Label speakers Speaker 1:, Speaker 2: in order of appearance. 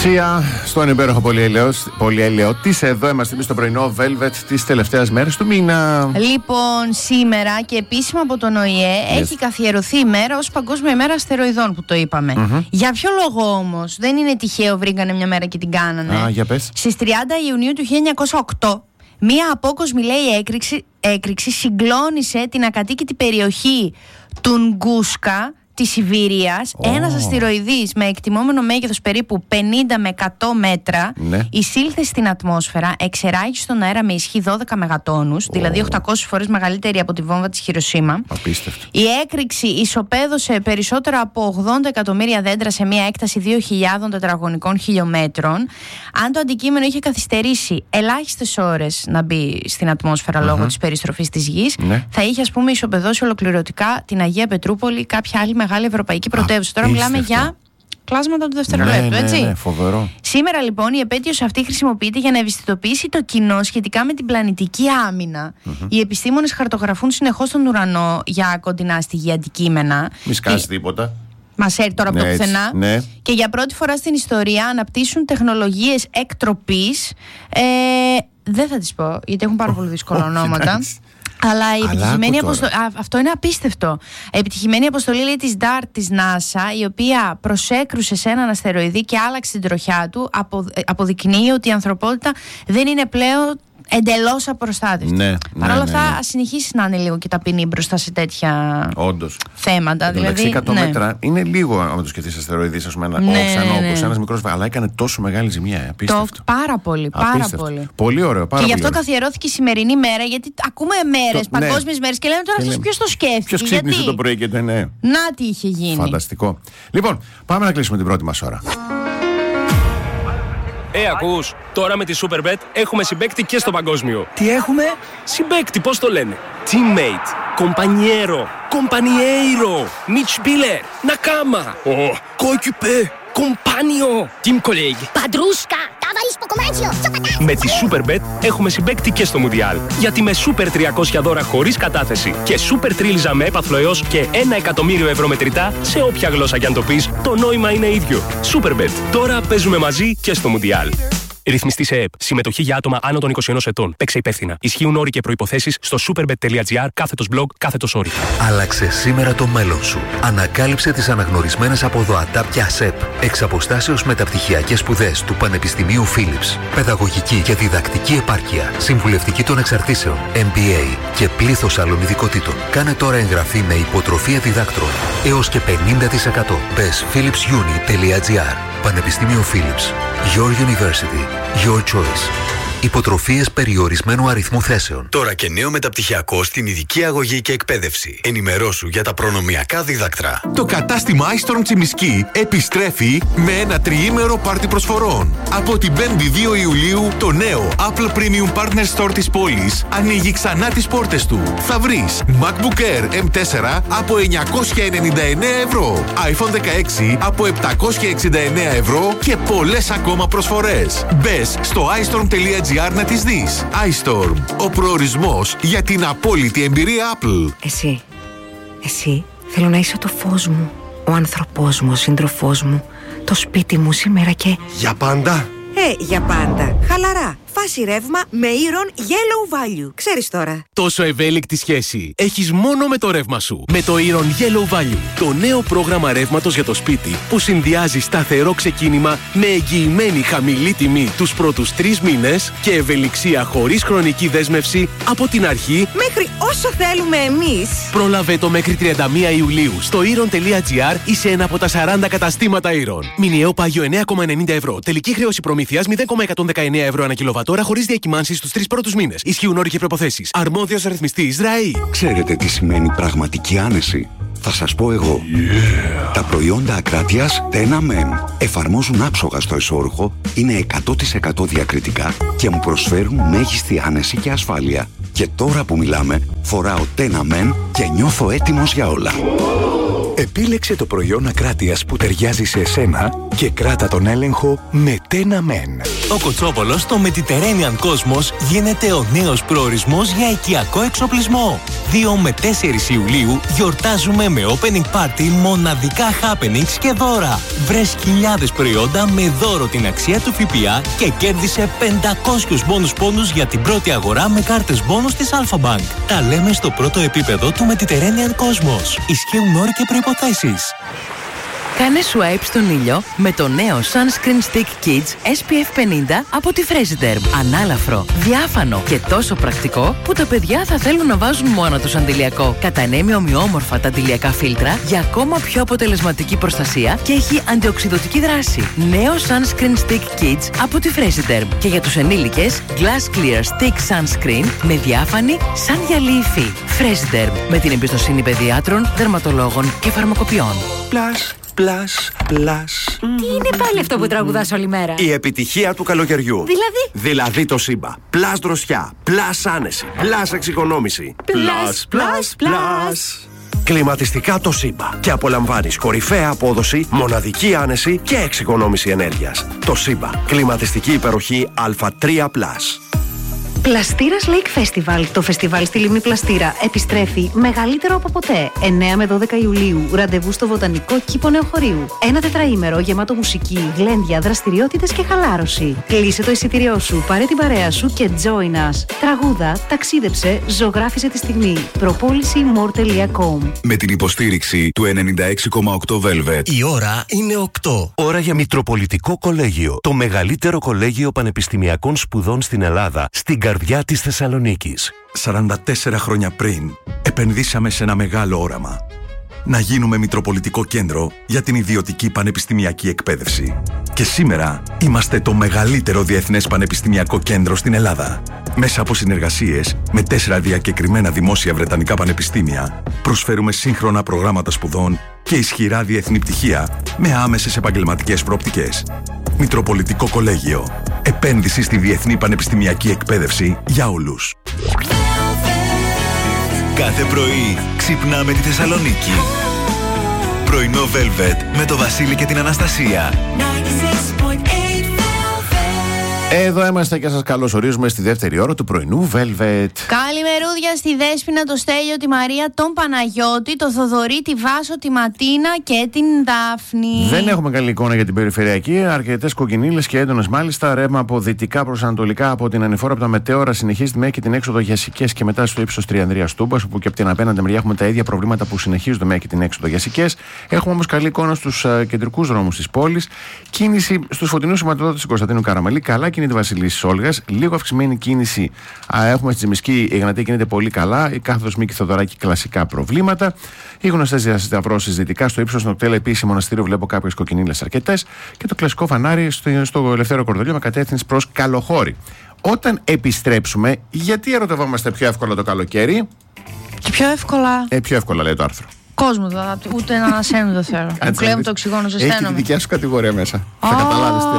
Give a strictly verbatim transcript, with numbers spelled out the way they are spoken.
Speaker 1: Σία, στον υπέροχο πολυελαιωτή. Εδώ είμαστε εμείς στο πρωινό Velvet τις τελευταίες μέρες του μήνα.
Speaker 2: Λοιπόν, σήμερα και επίσημα από τον Ο Η Ε yes. έχει καθιερωθεί η μέρα ως Παγκόσμια ημέρα αστεροειδών, που το είπαμε. Mm-hmm. Για ποιο λόγο όμως? Δεν είναι τυχαίο, βρήκανε μια μέρα και την κάνανε.
Speaker 1: Α, για πες.
Speaker 2: Στις τριάντα Ιουνίου του χίλια εννιακόσια οκτώ, μία απόκοσμη, λέει, έκρηξη, έκρηξη συγκλώνησε την ακατοίκητη περιοχή του Νγκούσκα της Σιβήριας. Oh. Ένας αστηροειδής με εκτιμόμενο μέγεθος περίπου πενήντα με εκατό μέτρα, ναι, εισήλθε στην ατμόσφαιρα, εξεράγησε στον αέρα με ισχύ δώδεκα μεγατόνους, oh. δηλαδή οκτακόσιες φορές μεγαλύτερη από τη βόμβα της Χιροσίμα.
Speaker 1: Απίστευτο.
Speaker 2: Η έκρηξη ισοπαίδωσε περισσότερα από ογδόντα εκατομμύρια δέντρα σε μια έκταση δύο χιλιάδων τετραγωνικών χιλιόμετρων. Αν το αντικείμενο είχε καθυστερήσει ελάχιστες ώρες να μπει στην ατμόσφαιρα mm-hmm. λόγω της περιστροφής της γης, ναι, θα είχε, ας πούμε, ισοπεδώσει ολοκληρωτικά την Αγία Πετρούπολη, κάποια άλλη μεγάλη ευρωπαϊκή πρωτεύουσα. Τώρα μιλάμε για κλάσματα του δευτερολέπτου, ναι, έτσι.
Speaker 1: Ναι, ναι, φοβερό.
Speaker 2: Σήμερα λοιπόν η επέτειος αυτή χρησιμοποιείται για να ευαισθητοποιήσει το κοινό σχετικά με την πλανητική άμυνα. Mm-hmm. Οι επιστήμονες χαρτογραφούν συνεχώς τον ουρανό για κοντινά στη γη αντικείμενα.
Speaker 1: Μη σκάσει τίποτα.
Speaker 2: Μας έρθει τώρα από
Speaker 1: ναι,
Speaker 2: το πουθενά.
Speaker 1: Ναι.
Speaker 2: Και για πρώτη φορά στην ιστορία αναπτύσσουν τεχνολογίες εκτροπής. Ε, δεν θα τις πω, γιατί έχουν πάρα πολύ δύσκολα ονόματα. Αλλά η Αλλά επιτυχημένη αποστολή. Αυτό είναι απίστευτο. Η επιτυχημένη αποστολή, λέει, της ντάρτ της NASA, η οποία προσέκρουσε σε έναν αστεροειδή και άλλαξε την τροχιά του, απο, αποδεικνύει ότι η ανθρωπότητα δεν είναι πλέον εντελώς απροστάτευτη. Ναι, Παρ' όλα ναι, αυτά, ναι, ναι. ας συνεχίσει να είναι λίγο και ταπεινή μπροστά σε τέτοια
Speaker 1: Όντως.
Speaker 2: θέματα.
Speaker 1: Δηλαδή, εκατό ναι. μέτρα είναι λίγο, αν το σκεφτείς, αστεροειδής, ας πούμε, ένα ναι, όξανο, ναι, ναι. όπως ένας μικρός, αλλά έκανε τόσο μεγάλη ζημιά. Απίστευτο.
Speaker 2: Το, πάρα πολύ, πάρα
Speaker 1: Απίστευτο.
Speaker 2: πολύ.
Speaker 1: Πολύ ωραίο. Πάρα
Speaker 2: και γι' αυτό
Speaker 1: ωραίο.
Speaker 2: καθιερώθηκε η σημερινή μέρα, γιατί ακούμε μέρες, ναι, παγκόσμιες μέρες, και λέμε τώρα αυτός ποιος το σκέφτηκε.
Speaker 1: Ποιος ξύπνησε γιατί? Το πρωί και δεν είναι.
Speaker 2: Να τι είχε γίνει.
Speaker 1: Φανταστικό. Λοιπόν, πάμε να κλείσουμε την πρώτη μας ώρα.
Speaker 3: Ε, ακούς, τώρα με τη Superbet έχουμε συμπαίκτη και στο παγκόσμιο.
Speaker 4: Τι έχουμε?
Speaker 3: Συμπαίκτη, πώς το λένε? Teammate, compañero, compañeiro, Mitspieler, Nakama, oh, coéquipier, compagno, team colleague,
Speaker 5: Padrusca, ταβαρίς ποκομάτσιο.
Speaker 3: Με τη Superbet έχουμε συμπαίκτη και στο Μουντιάλ. Γιατί με Super τριακόσια δώρα χωρίς κατάθεση και Super τρίλιζα με έπαθλο έως και ένα εκατομμύριο ευρώ μετρητά, σε όποια γλώσσα κι αν το πεις, το νόημα είναι ίδιο. Superbet. Τώρα παίζουμε μαζί και στο Μουντιάλ. Ρυθμιστή σε ΕΕΠ. Συμμετοχή για άτομα άνω των είκοσι ενός ετών. Παίξε υπεύθυνα. Ισχύουν όροι και προϋποθέσεις στο superbet.gr κάθετος blog κάθετος όροι.
Speaker 6: Άλλαξε σήμερα το μέλλον σου. Ανακάλυψε τις αναγνωρισμένες από ΔΟΑΤΑΠ ΑΣΕΠ. Εξ αποστάσεως μεταπτυχιακές σπουδές του Πανεπιστημίου Philips. Παιδαγωγική και διδακτική επάρκεια. Συμβουλευτική των εξαρτήσεων. εμ μπι έι και πλήθος άλλων ειδικοτήτων. Κάνε τώρα εγγραφή με υποτροφία διδάκτρων. Έως και πενήντα τοις εκατό. Μπες philips uni τελεία gr. Πανεπιστήμιο Philips. Your University. Your choice. Υποτροφίες περιορισμένου αριθμού θέσεων.
Speaker 7: Τώρα και νέο μεταπτυχιακό στην ειδική αγωγή και εκπαίδευση. Ενημερώσου για τα προνομιακά δίδακτρα.
Speaker 8: Το κατάστημα iStorm Τσιμισκή επιστρέφει με ένα τριήμερο πάρτι προσφορών. Από την πέμπτη δύο Ιουλίου, το νέο Apple Premium Partner Store της πόλης ανοίγει ξανά τις πόρτες του. Θα βρεις MacBook Air εμ φορ από εννιακόσια ενενήντα εννέα ευρώ, άιφον δεκαέξι από επτακόσια εξήντα εννέα ευρώ και πολλές ακόμα προσφορές. Μπες στο iStorm τελεία gr να τις δεις. iStorm, ο προορισμός για την απόλυτη εμπειρία Apple.
Speaker 9: Εσύ, εσύ θέλω να είσαι το φως μου, ο άνθρωπός μου, ο σύντροφός μου, το σπίτι μου σήμερα και...
Speaker 10: Για πάντα.
Speaker 9: Ε, για πάντα. Χαλαρά. Φάση ρεύμα με Iron Yellow Value. Ξέρεις τώρα.
Speaker 3: Τόσο ευέλικτη σχέση έχεις μόνο με το ρεύμα σου. Με το Iron Yellow Value. Το νέο πρόγραμμα ρεύματος για το σπίτι που συνδυάζει σταθερό ξεκίνημα με εγγυημένη χαμηλή τιμή τους πρώτους τρεις μήνες και ευελιξία χωρίς χρονική δέσμευση από την αρχή
Speaker 9: μέχρι όσο θέλουμε εμείς.
Speaker 3: Πρόλαβε το μέχρι τριάντα μία Ιουλίου στο iron τελεία gr ή σε ένα από τα σαράντα καταστήματα Iron. Μηνιαίο πάγιο εννέα κόμμα ενενήντα ευρώ. Τελική χρέωση προμήθειας μηδέν κόμμα εκατόν δεκαεννέα ευρώ ανά κιλοβατόρα χωρίς διακυμάνσεις στους τρεις πρώτους μήνες. Ισχύουν όροι και προϋποθέσεις. Αρμόδιος ρυθμιστής ΡΑΗ.
Speaker 11: Ξέρετε τι σημαίνει πραγματική άνεση? Θα σας πω εγώ. Yeah. Τα προϊόντα Ακράτειας Τένα Μεν εφαρμόζουν άψογα στο εσώρουχο, είναι εκατό τοις εκατό διακριτικά και μου προσφέρουν μέγιστη άνεση και ασφάλεια. Και τώρα που μιλάμε, φοράω Τένα Μεν και νιώθω έτοιμος για όλα.
Speaker 12: Επίλεξε το προϊόν Ακράτειας που ταιριάζει σε εσένα και κράτα τον έλεγχο με Τένα Μεν.
Speaker 4: Ο Κοτσόπολος στο Mediterranean Cosmos γίνεται ο νέος προορισμός για οικιακό εξοπλισμό. δύο με τέσσερις Ιουλίου γιορτάζουμε με opening party μοναδικά happenings και δώρα. Βρες χιλιάδες προϊόντα με δώρο την αξία του ΦΠΑ και κέρδισε πεντακόσιους μπόνους πόντους για την πρώτη αγορά με κάρτες μπόνους της Alpha Bank. Τα λέμε στο πρώτο επίπεδο του Mediterranean Cosmos. Ισχύουν όροι και προϋποθέσεις.
Speaker 10: Κάνε swipe στον ήλιο με το νέο Sunscreen Stick Kids ες πι εφ πενήντα από τη Fresiderm. Ανάλαφρο, διάφανο και τόσο πρακτικό που τα παιδιά θα θέλουν να βάζουν μόνο τους αντιλιακό. Κατανέμει ομοιόμορφα τα αντιλιακά φίλτρα για ακόμα πιο αποτελεσματική προστασία και έχει αντιοξυδωτική δράση. Νέο Sunscreen Stick Kids από τη Fresiderm. Και για τους ενήλικες, Glass Clear Stick Sunscreen με διάφανη σαν γυαλί υφή. Fresiderm, με την εμπιστοσύνη παιδιάτρων, δερματολόγων και φαρμακοποιών.
Speaker 12: Plus. Πλάς, πλάς.
Speaker 9: Τι είναι πάλι αυτό που τραγουδάς όλη μέρα?
Speaker 12: Η επιτυχία του καλοκαιριού.
Speaker 9: Δηλαδή?
Speaker 12: Δηλαδή το Σύμπα. Πλάς δροσιά, πλάς άνεση, πλάς εξοικονόμηση.
Speaker 9: Πλάς, πλάς, πλάς.
Speaker 12: Κλιματιστικά το Σύμπα. Και απολαμβάνεις κορυφαία απόδοση, μοναδική άνεση και εξοικονόμηση ενέργειας. Το Σύμπα. Κλιματιστική υπεροχή Α τρία πλας.
Speaker 9: Πλαστήρας Lake Festival. Το φεστιβάλ στη Λίμνη Πλαστήρα επιστρέφει μεγαλύτερο από ποτέ. εννέα με δώδεκα Ιουλίου. Ραντεβού στο Βοτανικό Κήπο Νεοχωρίου. Ένα τετραήμερο γεμάτο μουσική, γλέντια, δραστηριότητες και χαλάρωση. Κλείσε το εισιτήριό σου, πάρε την παρέα σου και join us. Τραγούδα, ταξίδεψε, ζωγράφισε τη στιγμή. Προπόληση more τελεία com.
Speaker 8: Με την υποστήριξη του ενενήντα έξι κόμμα οκτώ Velvet.
Speaker 13: Η ώρα είναι οκτώ.
Speaker 14: Ώρα για Μητροπολιτικό Κολέγιο. Το μεγαλύτερο κολέγιο πανεπιστημιακών σπουδών στην Ελλάδα. Στην καρδιά της Θεσσαλονίκης.
Speaker 15: σαράντα τέσσερα χρόνια πριν, επενδύσαμε σε ένα μεγάλο όραμα. Να γίνουμε Μητροπολιτικό Κέντρο για την ιδιωτική πανεπιστημιακή εκπαίδευση. Και σήμερα είμαστε το μεγαλύτερο διεθνές πανεπιστημιακό κέντρο στην Ελλάδα. Μέσα από συνεργασίες με τέσσερα διακεκριμένα δημόσια βρετανικά πανεπιστήμια, προσφέρουμε σύγχρονα προγράμματα σπουδών και ισχυρά διεθνή πτυχία με άμεσες επαγγελματικές προοπτικές. Μητροπολιτικό Κολέγιο. Επένδυση στη διεθνή πανεπιστημιακή εκπαίδευση για όλους.
Speaker 8: Κάθε πρωί ξυπνάμε τη Θεσσαλονίκη. Πρωινό Velvet με το Βασίλη και την Αναστασία.
Speaker 1: Εδώ είμαστε και σας καλωσορίζουμε στη δεύτερη ώρα του πρωινού Velvet.
Speaker 2: Καλημερούδια στη Δέσποινα, το Στέλιο, τη Μαρία, τον Παναγιώτη, το Θοδωρή, τη Βάσο, τη Ματίνα και την Δάφνη.
Speaker 1: Δεν έχουμε καλή εικόνα για την περιφερειακή. Αρκετές κοκκινίλες και έντονες μάλιστα. Ρεύμα από δυτικά προς ανατολικά από την ανηφόρα από τα μετέωρα συνεχίζεται μέχρι και την έξοδο για Σικές και μετά στο ύψος Τριανδρίας Τούμπας, όπου και από την απέναντι μεριά έχουμε τα ίδια προβλήματα που συνεχίζονται μέχρι την έξοδο για Σικές. Έχουμε όμως καλή εικόνα στους uh, κεντρικούς δρόμους της πόλης. Κίνηση στους φωτεινούς σηματοδότες της Κωνσταντίνου Καραμαλή. Καλά κινείται Βασιλής Όλγας. Λίγο αυξημένη κίνηση α, έχουμε στη Τσιμισκή. Η Εγνατία κινείται πολύ καλά. Η κάθοδος Μίκη Θοδωράκη κλασικά προβλήματα. Οι γνωστές διασταυρώσεις δυτικά στο ύψος Νοκτέλα επίσης μοναστήριο βλέπω κάποιες κοκκινίλες αρκετές. Και το κλασικό φανάρι στο, στο ελευθερό κορδελίο με κατεύθυνση προς Καλοχώρη. Όταν επιστρέψουμε, γιατί ερωτευόμαστε πιο εύκολα το καλοκαίρι?
Speaker 2: Και πιο εύκολα.
Speaker 1: Ε, πιο εύκολα λέει το άρθρο.
Speaker 2: Κόσμο, ούτε ένα ανασένου δεν θέλω. Μου κλέβουν το οξυγόνο, ζεσταίνομαι.
Speaker 1: Έχει τη δικιά σου κατηγορία μέσα.
Speaker 2: Oh.
Speaker 1: Θα καταλάβεις τι